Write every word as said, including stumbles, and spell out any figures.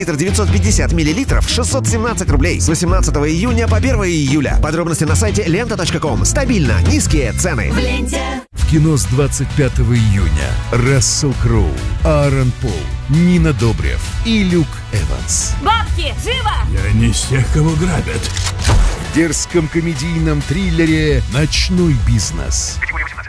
Литр девятьсот пятьдесят миллилитров, шестьсот семнадцать рублей. С восемнадцатого июня по первое июля. Подробности на сайте лента точка ком. Стабильно низкие цены. В ленте. В кино с двадцать пятого июня Рассел Кроу, Аарон Пол, Нина Добрев и Люк Эванс. Бабки, живо! Я не из тех, кого грабят. В дерзком комедийном триллере «Ночной бизнес». Категория восемнадцать.